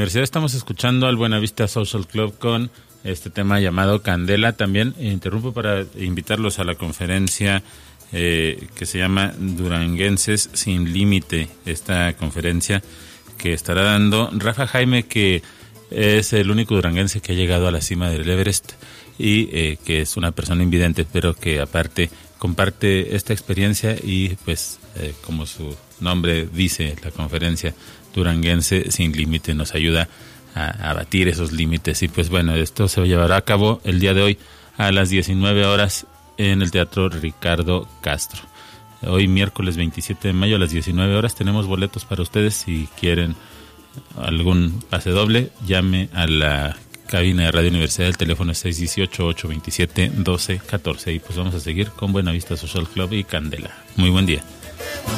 Universidad. Estamos escuchando al Buenavista Social Club con este tema llamado Candela. También interrumpo para invitarlos a la conferencia que se llama Duranguenses Sin Límite. Esta conferencia que estará dando Rafa Jaime, que es el único duranguense que ha llegado a la cima del Everest y que es una persona invidente, pero que aparte comparte esta experiencia y pues como su nombre dice, la conferencia Duranguense Sin Límite nos ayuda a batir esos límites. Y pues bueno, esto se llevará a cabo el día de hoy a las 19 horas en el Teatro Ricardo Castro. Hoy miércoles 27 de mayo a las 19 horas tenemos boletos para ustedes. Si quieren algún pase doble, llame a la cabina de Radio Universidad. El teléfono es 618-827-1214. Y pues vamos a seguir con Buenavista Social Club y Candela. Muy buen día.